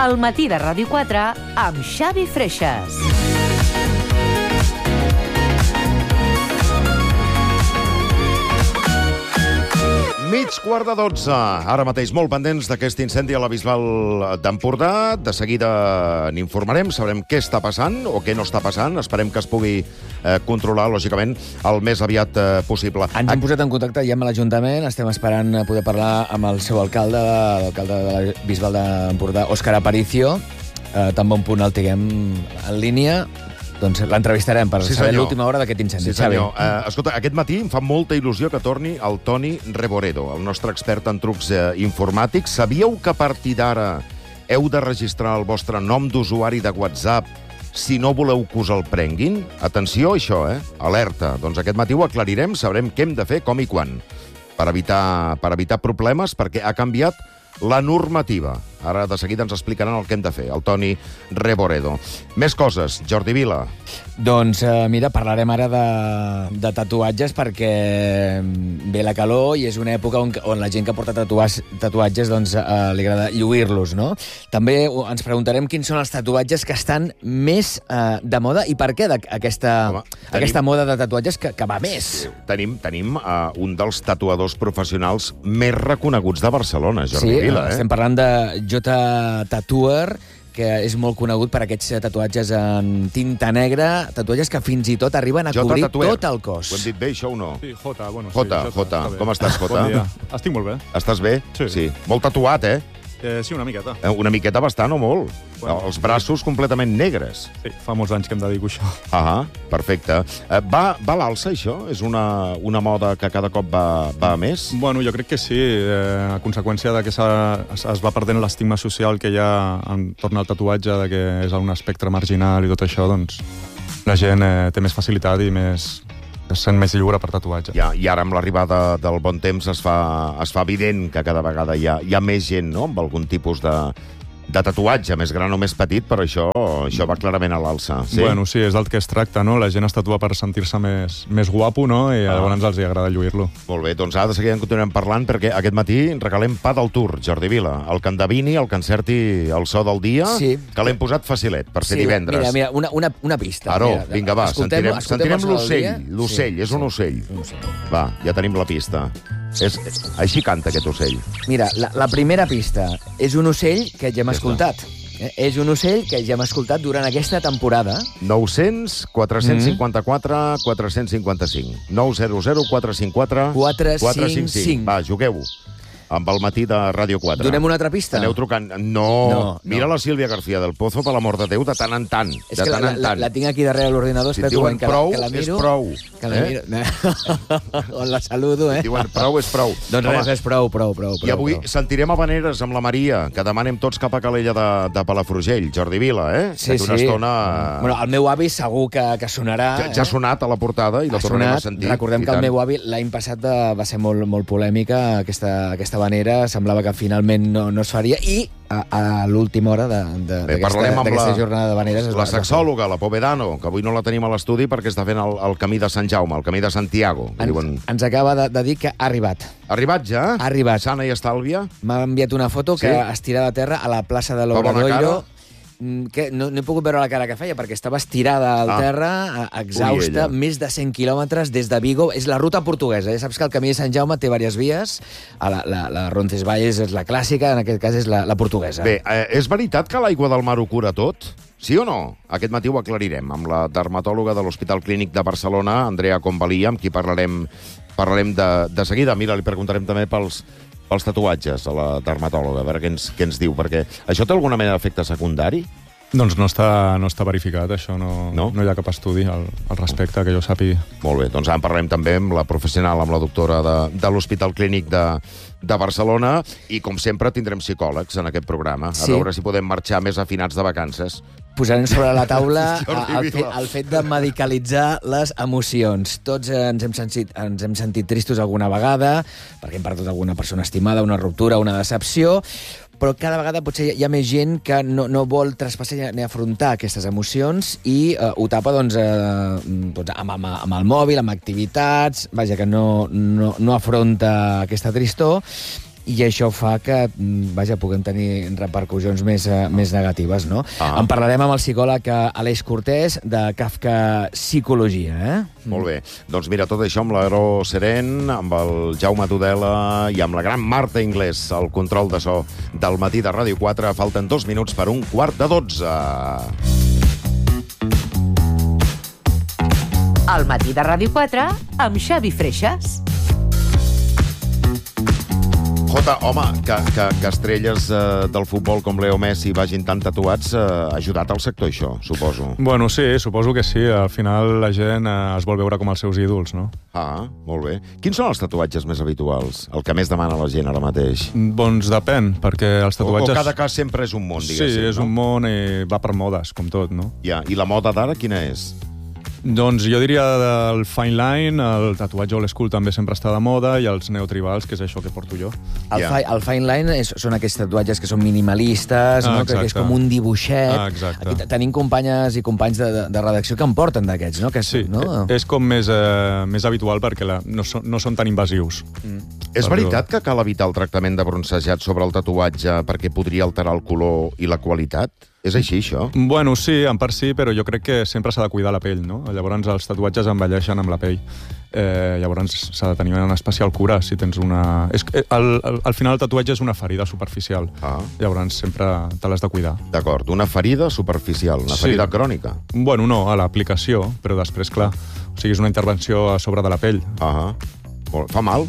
Al matí de Ràdio 4 amb Xavi Freixas. Mig quart de 12. Ara mateix molt pendents d'aquest incendi a la Bisbal d'Empordà. De seguida n'informarem, sabrem què està passant o què no està passant. Esperem que es pugui controlar, lògicament, el més aviat possible. Ens hem posat en contacte ja amb l'Ajuntament. Estem esperant poder parlar amb el seu alcalde, l'alcalde de la Bisbal d'Empordà, Òscar Aparicio. Tan bon punt el tinguem en línia, doncs l'entrevistarem per saber l'última hora d'aquest incendi. Sí, senyor. Escolta, aquest matí em fa molta il·lusió que torni el Toni Reboredo, el nostre expert en trucs informàtics. Sabíeu que a partir d'ara heu de registrar el vostre nom d'usuari de WhatsApp si no voleu que us el prenguin? Atenció a això, alerta. Doncs aquest matí ho aclarirem, sabrem què hem de fer, com i quan, per evitar problemes, perquè ha canviat la normativa. Ara de seguida ens explicaran el que hem de fer, el Toni Reboredo. Més coses, Jordi Vila. Doncs mira, parlarem ara de tatuatges perquè ve la calor i és una època on la gent que porta tatuatges doncs, li agrada lluir-los, no? També ens preguntarem quins són els tatuatges que estan més de moda i per què aquesta moda de tatuatges que va més. Tenim un dels tatuadors professionals més reconeguts de Barcelona, Jordi Vila. Estem parlant de J Tattooer, que és molt conegut per aquests tatuatges en tinta negra, tatuatges que fins i tot arriben a cobrir tot el cos. Ho hem dit bé, això o no? Sí, Jota, bueno, Jota, com estàs, Jota? Bon dia. Estic molt bé. Estàs bé? Sí. Molt tatuat, Sí, una miqueta. Una miqueta bastant o molt? Bueno, els braços completament negres. Sí, fa molts anys que em dedico a això. Perfecte. Va a l'alça, això? És una moda que cada cop va a més? Bueno, jo crec que sí. A conseqüència de que es va perdent l'estigma social que hi ha entorn al tatuatge, de que és un espectre marginal i tot això, doncs la gent té més facilitat i es sent més lliure per tatuatge. I ara, amb l'arribada del bon temps, es fa evident que cada vegada hi ha més gent, no?, amb algun tipus de tatuatge, més gran o més petit, però això va clarament a l'alça. Sí? Bueno, sí, és del que es tracta, no? La gent es tatua per sentir-se més guapo, no? I llavors els agrada lluir-lo. Molt bé, doncs ara de seguida en continuem parlant, perquè aquest matí regalem pa del Tour, Jordi Vila. El que endevini, el que encerti el so del dia, que l'hem posat facilet per fer divendres. Mira, una pista. Vinga, va, sentirem l'ocell. L'ocell, és un ocell. Va, ja tenim la pista. Així canta aquest ocell. Mira, la primera pista és un ocell que ja hem escoltat. És un ocell que ja hem escoltat durant aquesta temporada. 900 454 455. 900 454 455. Va, jugueu amb el matí de Ràdio 4. Donem una altra pista? Aneu trucant. No. Mira la Sílvia García del Pozo, per l'amor de Déu, de tant en tant. És que la tinc aquí darrere l'ordinador. Si et diuen prou, és prou. Que la miro. La saludo, Si et diuen prou, és prou. Doncs res, és prou. I avui sentirem habaneres amb la Maria, que demanem tots cap a Calella de Palafrugell. Jordi Vila, Sí. Una estona... Bueno, el meu avi segur que sonarà. Ja ha sonat a la portada i la tornem a sentir. Recordem que el meu avi l'any passat va ser molt polèmica, aquesta habanera, semblava que finalment no es faria, i a l'última hora d'aquesta jornada d'habaneres... La sexòloga, la Povedano, que avui no la tenim a l'estudi perquè està fent el camí de Sant Jaume, el camí de Santiago. Ens acaba de dir que ha arribat. Ha arribat ja? Ha arribat. Sana i estàlvia? M'ha enviat una foto que estirada a terra a la plaça de l'Obradoiro. Que no he pogut veure la cara que feia perquè estava estirada al terra, exhausta, més de 100 quilòmetres des de Vigo. És la ruta portuguesa. Ja saps que el camí de Sant Jaume té diverses vies. La Roncesvalles és la clàssica, en aquest cas és la portuguesa. Bé, és veritat que l'aigua del mar ho cura tot? Sí o no? Aquest matí ho aclarirem amb la dermatòloga de l'Hospital Clínic de Barcelona, Andrea Convalia, amb qui parlarem de seguida. Mira, li preguntarem també pels tatuatges a la dermatòloga, a veure què ens diu, perquè això té alguna mena d'efecte secundari? Doncs no està verificat, això no hi ha cap estudi al respecte, que jo sàpiga. Molt bé, doncs ara en parlarem també amb la professional, amb la doctora de l'Hospital Clínic de Barcelona, i com sempre tindrem psicòlegs en aquest programa, a veure si podem marxar més afinats de vacances. Posarem sobre la taula el fet de medicalitzar les emocions. Tots ens hem sentit tristos alguna vegada, perquè hem perdut alguna persona estimada, una ruptura, una decepció, però cada vegada potser hi ha més gent que no vol traspassar ni afrontar aquestes emocions i ho tapa amb el mòbil, amb activitats, vaja, que no afronta aquesta tristor. i això fa que, vaja, puguem tenir repercussions més negatives, no? En parlarem amb el psicòleg Aleix Cortés de Kafka Psicologia, Molt bé. Doncs mira, tot això amb l'Aero Seren, amb el Jaume Tudela i amb la gran Marta Inglés, el control de so del matí de Ràdio 4. Falten 2 minuts per 11:45. El matí de Ràdio 4 amb Xavi Freixas. Jota, home, que estrelles del futbol com Leo Messi vagin tan tatuats ha ajudat al sector, això, suposo. Bueno, sí, suposo que sí. Al final la gent es vol veure com els seus ídols, no? Molt bé. Quins són els tatuatges més habituals? El que més demana la gent ara mateix? Doncs depèn, perquè els tatuatges... O cada cas sempre és un món, diguéssim, Sí, és un món i va per modes, com tot, no? Ja, i la moda d'ara quina és? Doncs jo diria del fine line, el tatuatge old school també sempre està de moda, i els neotribals, que és això que porto jo. El fine line són aquests tatuatges que són minimalistes, no? Que és com un dibuixet. Exacte. Aquí tenim companyes i companys de redacció que en porten d'aquests, no? Sí, no? És com més habitual perquè no són tan invasius. És veritat que cal evitar el tractament de bronzejat sobre el tatuatge perquè podria alterar el color i la qualitat? És així, això? Bueno, sí, en part sí, però jo crec que sempre s'ha de cuidar la pell, no? Llavors els tatuatges envelleixen amb la pell. Llavors s'ha de tenir una especial cura si tens una... Al final el tatuatge és una ferida superficial. Llavors sempre te l'has de cuidar. D'acord, una ferida superficial, una ferida crònica. Bueno, no, a l'aplicació, però després, clar, o sigui, és una intervenció a sobre de la pell. Fa mal?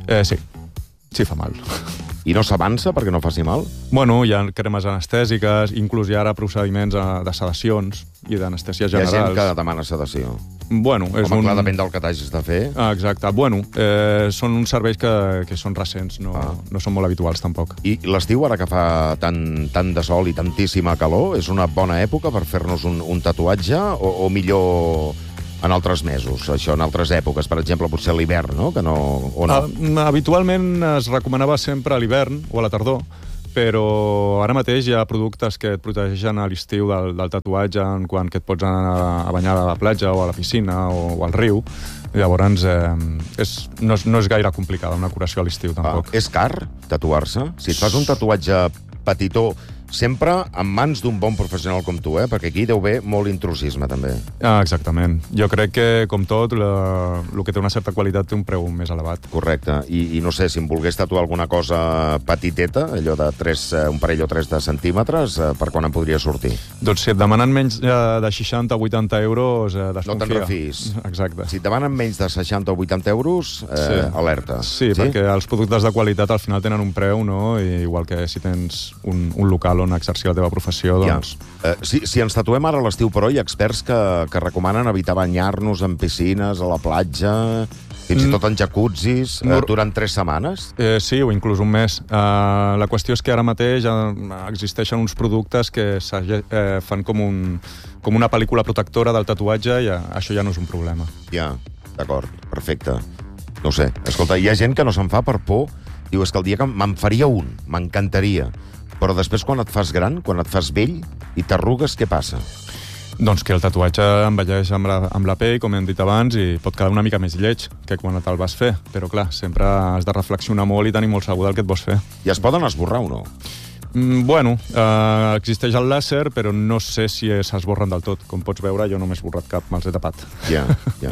Sí, fa mal. I no s'avança perquè no faci mal? Bueno, hi ha cremes anestèsiques, inclús hi ha ara procediments de sedacions i d'anestèsia generals. Hi ha gent que demana sedació. Bueno, clar, depèn del que t'hagis de fer. Exacte. Bueno, són uns serveis que són recents, no són molt habituals, tampoc. I l'estiu, ara que fa tant de sol i tantíssima calor, és una bona època per fer-nos un tatuatge o millor... en altres mesos, això, en altres èpoques, per exemple, potser a l'hivern, no? O no? Habitualment es recomanava sempre a l'hivern o a la tardor, però ara mateix hi ha productes que et protegeixen a l'estiu del tatuatge, en quan que et pots anar a banyar a la platja o a la piscina o al riu. Llavors, no és gaire complicada una curació a l'estiu, tampoc. És car tatuar-se? Si et fas un tatuatge petitó, sempre en mans d'un bon professional com tu, perquè aquí deu haver molt intrusisme, també. Exactament. Jo crec que, com tot, el que té una certa qualitat té un preu més elevat. Correcte. I no sé, si em volgués tatuar alguna cosa petiteta, allò de un parell o 3 de centímetres, per quan em podria sortir? Doncs si et demanen menys de 60 o 80 euros, desconfia. No te'n refis. Exacte. Si et demanen menys de 60 o 80 euros, alerta. Sí, perquè els productes de qualitat al final tenen un preu, no? I igual que si tens un local on exercir la teva professió, doncs... Si ens tatuem ara a l'estiu, però hi ha experts que recomanen evitar banyar-nos en piscines, a la platja, fins i tot en jacuzzis, durant 3 setmanes? Sí, o inclús un mes. La qüestió és que ara mateix existeixen uns productes que fan com una pel·lícula protectora del tatuatge i això ja no és un problema. Ja, d'acord, perfecte. No sé, escolta, hi ha gent que no se'n fa per por. Diu, és que el dia que me'n faria un, m'encantaria. Però després, quan et fas gran, quan et fas vell i t'arrugues, què passa? Doncs que el tatuatge envelleix amb la pell, com hem dit abans, i pot quedar una mica més lleig que quan te'l vas fer. Però, clar, sempre has de reflexionar molt i tenir molt segur del que et vols fer. I es poden esborrar o no? Bueno, existeix el làser, però no sé si s'esborren del tot. Com pots veure, jo no m'he esborrat cap, me'ls he tapat. Ja.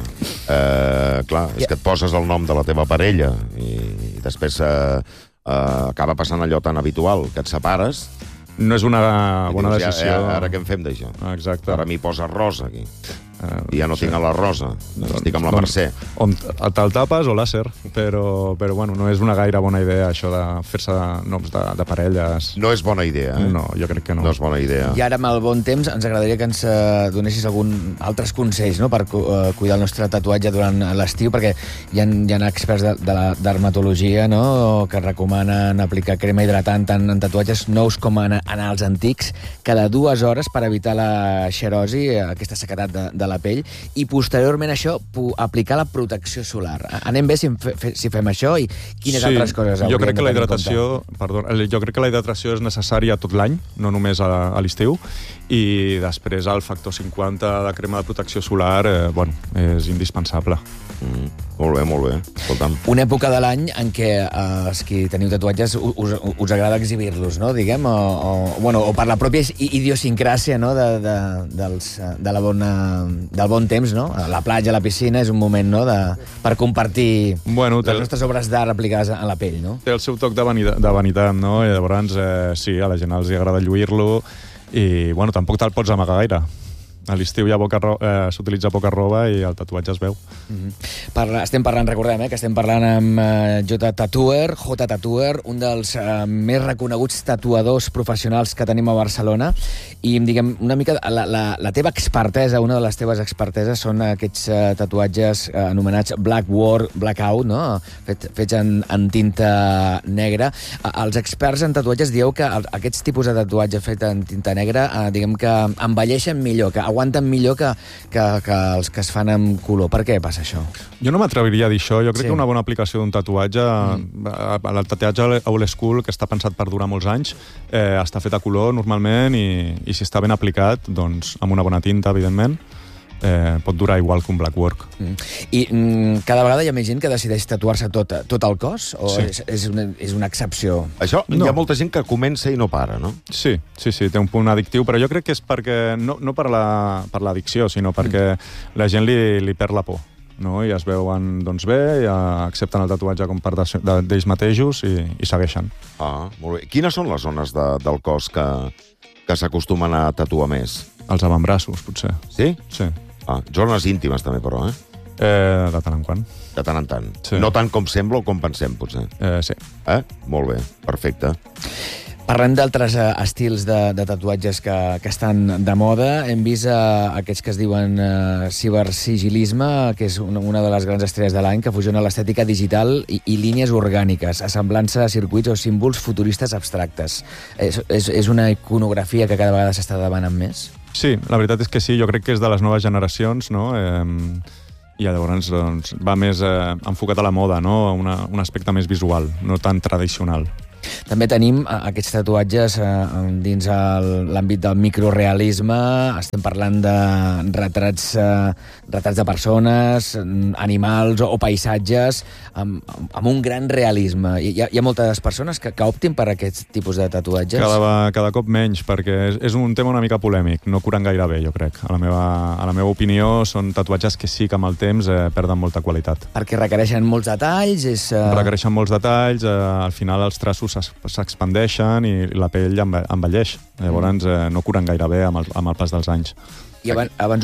Clar, és que et poses el nom de la teva parella i després acaba passant allò tan habitual, que et separes. No és una bona decisió. Ara què en fem d'això? Exacte. Ara m'hi posa rosa, aquí. I ja no tinc a la rosa, estic amb la Mercè. Te'l tapes o làser, però bueno, no és una gaire bona idea això de fer-se noms de parelles. No és bona idea, No, jo crec que no. No és bona idea. I ara, amb el bon temps, ens agradaria que ens donessis altres consells, no?, per cuidar el nostre tatuatge durant l'estiu, perquè hi ha experts de la dermatologia, no?, que recomanen aplicar crema hidratant tant en tatuatges nous com en els antics cada 2 hores per evitar la xerosi, aquesta sequedat de la pell i posteriorment a això aplicar la protecció solar. Anem bé si fem això i quines altres coses jo crec que la hauríem de tenir en compte? jo crec que la hidratació és necessària tot l'any, no només a l'estiu, i després el factor 50 de crema de protecció solar és indispensable. Molt bé. Escolta'm. Una època de l'any en què els que teniu tatuatges us agrada exhibir-los, no? Diguem, o per la pròpia idiosincràsia, no? Del bon temps, no? La platja, la piscina, és un moment, no? Per compartir les nostres obres d'art aplicades a la pell, no? Té el seu toc de vanitat, no? I llavors, sí, a la gent els agrada lluir-lo i, tampoc te'l pots amagar gaire. A l'estiu s'utilitza poca roba i el tatuatge es veu. Estem parlant, recordem, que estem parlant amb J Tatuer, un dels més reconeguts tatuadors professionals que tenim a Barcelona, i diguem una mica la teva expertesa, una de les teves experteses són aquests tatuatges anomenats blackout, no? Fets en tinta negra. Els experts en tatuatges dieu que aquests tipus de tatuatge fet en tinta negra, diguem que envelleixen millor, que aguanten millor que els que es fan amb color. Per què passa això? Jo no m'atreviria a dir això. Jo crec que una bona aplicació d'un tatuatge, el tatuatge old school, que està pensat per durar molts anys, està fet a color normalment i si està ben aplicat, doncs amb una bona tinta, evidentment, pot durar igual que un blackwork. I cada vegada hi ha més gent que decideix tatuar-se tot el cos? O sí. és una excepció? Això, hi ha molta gent que comença i no para, no? Sí, té un punt addictiu, però jo crec que és perquè, no per l'addicció, sinó perquè la gent li perd la por, no? I es veuen bé, i accepten el tatuatge com part d'ells mateixos i segueixen. Molt bé. Quines són les zones del cos que s'acostumen a tatuar més? Els avantbraços, potser. Sí? Sí. Zones íntimes també, però, de tant en quant. De tant en tant. Sí. No tant com sembla o com pensem, potser. Sí. Molt bé, perfecte. Parlem d'altres estils de tatuatges que estan de moda. Hem vist aquests que es diuen cibersigilisme, que és una de les grans estrelles de l'any, que fusiona l'estètica digital i línies orgàniques, assemblant-se a circuits o símbols futuristes abstractes. És una iconografia que cada vegada s'està demanant més? Sí, la veritat és que sí. Jo crec que és de les noves generacions, no? I llavors va més enfocat a la moda, no? Un aspecte més visual, no tan tradicional. També tenim aquests tatuatges dins l'àmbit del microrealisme. Estem parlant de retrats de persones, animals o paisatges amb un gran realisme. Hi ha moltes persones que optin per aquests tipus de tatuatges? Cada cop menys, perquè és un tema una mica polèmic. No curen gaire bé, jo crec. A la meva opinió, són tatuatges que sí que amb el temps perden molta qualitat. Perquè requereixen molts detalls? Requereixen molts detalls, al final els traços s'expandeixen i la pell envelleix. Llavors no curen gaire bé amb el pas dels anys. I abans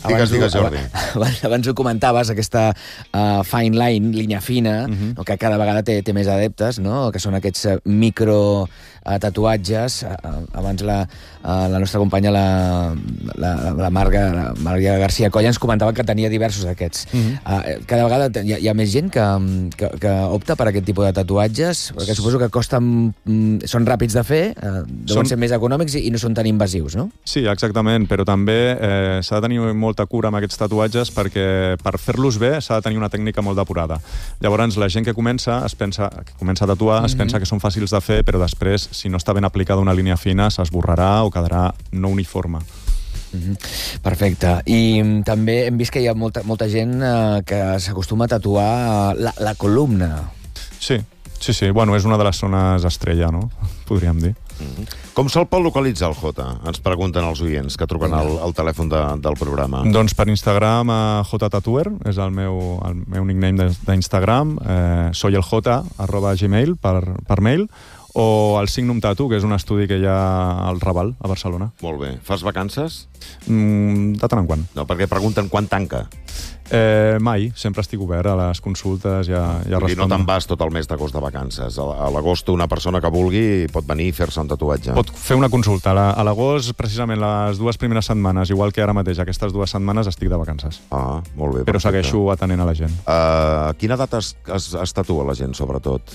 ho comentaves, aquesta fine line, línia fina, que cada vegada té més adeptes, no? Que són aquests microtatuatges. Abans la nostra companya, la Maria García Colla, ens comentava que tenia diversos d'aquests. Cada vegada hi ha més gent que opta per aquest tipus de tatuatges, perquè suposo que són ràpids de fer, deuen ser més econòmics i no són tan invasius, no? Sí, exactament, però també s'ha de tenir molta cura amb aquests tatuatges perquè per fer-los bé s'ha de tenir una tècnica molt depurada. Llavors, la gent que comença a tatuar es pensa que són fàcils de fer, però després, si no està ben aplicada una línia fina, s'esborrarà o quedarà no uniforme. Perfecte. I també hem vist que hi ha molta gent que s'acostuma a tatuar la columna. Sí. Bueno, és una de les zones estrella, no? Podríem dir. Com se'l pot localitzar el Jota? Ens pregunten els oients que truquen al telèfon del programa. Doncs per Instagram, jtatuer, és el meu nickname d'Instagram, soyeljota@gmail per mail, o el Signum Tattoo, que és un estudi que hi ha al Raval, a Barcelona. Molt bé. Fas vacances? De tant en quant. No, perquè pregunten quan tanca. Mai, sempre estic obert a les consultes i a respondre. I no te'n vas tot el mes d'agost de vacances. A l'agost una persona que vulgui pot venir i fer-se un tatuatge. Pot fer una consulta. A l'agost, precisament, les 2 primeres setmanes, igual que ara mateix, aquestes 2 setmanes estic de vacances. Molt bé. Però segueixo atenent a la gent. Quina edat es tatua la gent, sobretot?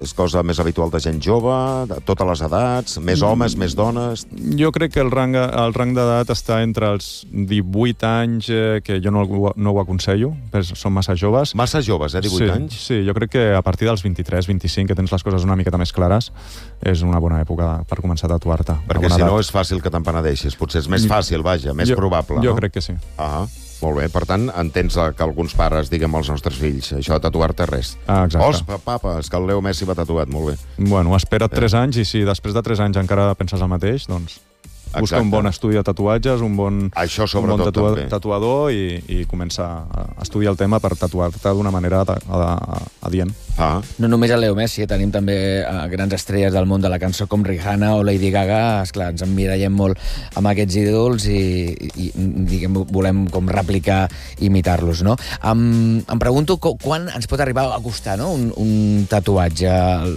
És cosa més habitual de gent jove, de totes les edats, més homes, més dones... Jo crec que el rang d'edat està entre els 18 anys, que jo no ho aconsello, són massa joves. Massa joves, 18 anys? Sí, jo crec que a partir dels 23, 25, que tens les coses una miqueta més clares, és una bona època per començar a tatuar-te. Perquè si no és fàcil que te'n penedeixis. Potser és més fàcil, vaja, més probable. Jo no? crec que sí. Ah, molt bé. Per tant, entens que alguns pares diguem als nostres fills això de tatuar-te res. Exacte. Papa, és que el Leo Messi va tatuat, molt bé. Bueno, espera't 3 anys i si després de 3 anys encara penses el mateix, doncs busca un bon estudi de tatuatges, un bon tatuador i comença a estudiar el tema per tatuar-te d'una manera adient. No només el Leo Messi, tenim també grans estrelles del món de la cançó com Rihanna o Lady Gaga. Esclar, ens emmirallem molt amb aquests ídols i diguem, volem com replicar i imitar-los, no? Em pregunto quan ens pot arribar a costar, no? un tatuatge.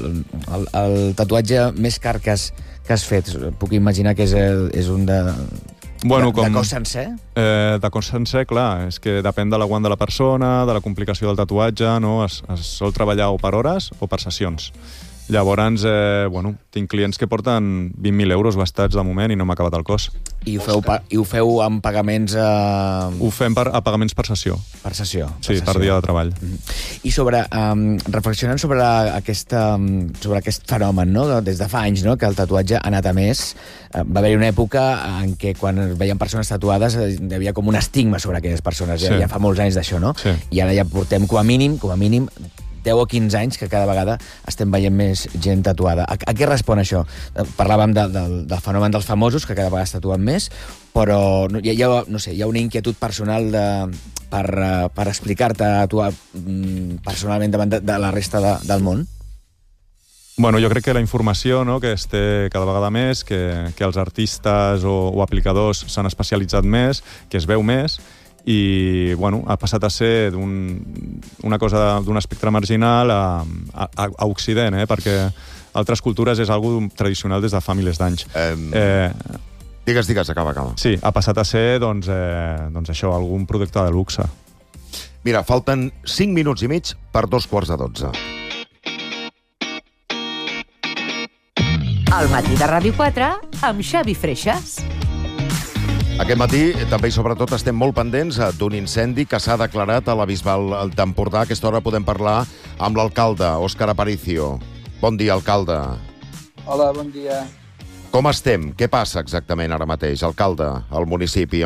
El tatuatge més car que has fet? Puc imaginar que és un de cos sencer? De cos sencer, clar. És que depèn de la guant de la persona, de la complicació del tatuatge, no? Es sol treballar o per hores o per sessions. Llavors, tinc clients que porten 20.000 euros gastats de moment i no m'ha acabat el cos. I ho feu amb pagaments... Ho fem a pagaments per sessió. Per sessió. Sí, per dia de treball. I reflexionant sobre aquest fenomen, no? Des de fa anys, no? Que el tatuatge ha anat a més. Va haver-hi una època en què quan veiem persones tatuades hi havia com un estigma sobre aquelles persones. Sí. Ja fa molts anys d'això, no? Sí. I ara ja portem com a mínim 10 o 15 anys que cada vegada estem veient més gent tatuada. A què respon això? Parlàvem del fenomen dels famosos, que cada vegada es tatuen més, però hi ha una inquietud personal per explicar-te a tu personalment davant de la resta del món? Bueno, jo crec que la informació, no, que es té cada vegada més, que els artistes o aplicadors s'han especialitzat més, que es veu més, i ha passat a ser una cosa d'un espectre marginal a Occident, perquè altres cultures és algo tradicional des de fa milers d'anys. Digues, acaba. Sí, ha passat a ser, doncs això, algun producte de luxe. Mira, falten 5 minuts i mig per 11:45. Al matí de Ràdio 4 amb Xavi Freixas. Aquest matí, també i sobretot, estem molt pendents d'un incendi que s'ha declarat a la Bisbal d'Empordà. A aquesta hora podem parlar amb l'alcalde, Òscar Aparicio. Bon dia, alcalde. Hola, bon dia. Com estem? Què passa exactament ara mateix, alcalde, al municipi?